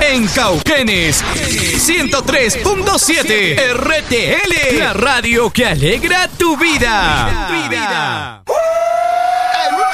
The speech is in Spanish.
En Cauquenes, 103.7 RTL, la radio que alegra tu vida.